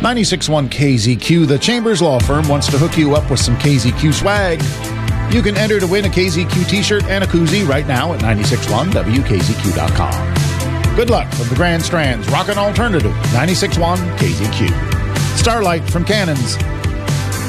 96.1 KZQ, the Chambers Law Firm, wants to hook you up with some KZQ swag. You can enter to win a KZQ t-shirt and a koozie right now at 961WKZQ.com. Good luck from the Grand Strand's Rockin' Alternative, 96.1 KZQ. Starlight from Cannons.